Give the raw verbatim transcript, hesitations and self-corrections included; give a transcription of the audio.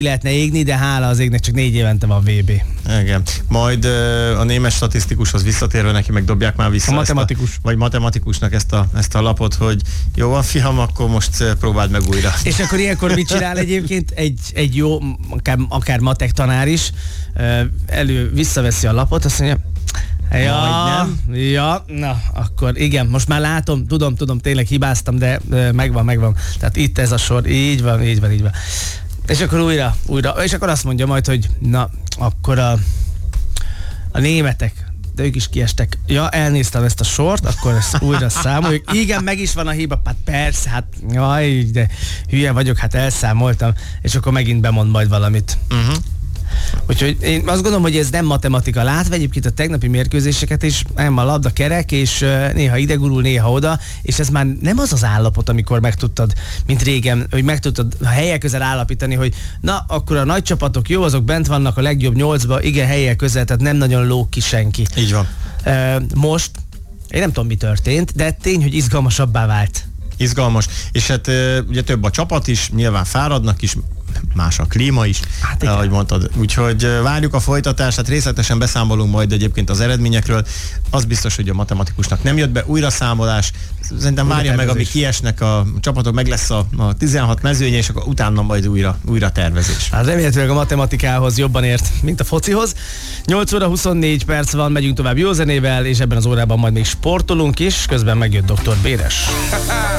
lehetne égni, de hála az égnek csak négy évente van vé bé. Igen. Majd uh, a német statisztikushoz visszatérve neki megdobják már vissza. A matematikus. A, vagy matematikusnak ezt a, ezt a lapot, hogy jó van fiam, akkor most próbáld meg újra. És akkor ilyenkor mit csinál egyébként? Egy, egy jó, akár, akár matek tanár is elő visszaveszi a lapot, azt mondja, ja, ja, na, akkor igen, most már látom, tudom, tudom, tényleg hibáztam, de megvan, megvan. Tehát itt ez a sor, így van, így van, így van. És akkor újra, újra, és akkor azt mondja majd, hogy na, akkor a, a németek, de ők is kiestek. Ja, elnéztem ezt a sort, akkor ezt újra számoljuk. Igen, meg is van a hiba, hát persze, hát jaj, de hülye vagyok, hát elszámoltam, és akkor megint bemond majd valamit. Uh-huh. Úgyhogy én azt gondolom, hogy ez nem matematika. Látva egyébként a tegnapi mérkőzéseket is, nem a labda kerek, és uh, néha ide gurul, néha oda, és ez már nem az az állapot, amikor meg tudtad, mint régen, hogy meg tudtad a helyek közel állapítani, hogy na, akkor a nagy csapatok jó, azok bent vannak a legjobb nyolcba, igen, helyek közel, tehát nem nagyon lóg ki senki. Így van. Uh, most, én nem tudom, mi történt, de tény, hogy izgalmasabbá vált. Izgalmas, és hát ugye több a csapat is, nyilván fáradnak is, más a klíma is, hát ahogy mondtad. Úgyhogy várjuk a folytatást, hát részletesen beszámolunk majd egyébként az eredményekről. Az biztos, hogy a matematikusnak nem jött be újra számolás. Szerintem várja meg, amíg kiesnek a csapatok, meg lesz a, a tizenhat mezőnye, és akkor utána majd újra, újra tervezés. Hát remélhetőleg a matematikához jobban ért, mint a focihoz. nyolc óra huszonnégy perc van, megyünk tovább jó zenével, és ebben az órában majd még sportolunk is, közben megjött doktor Béres.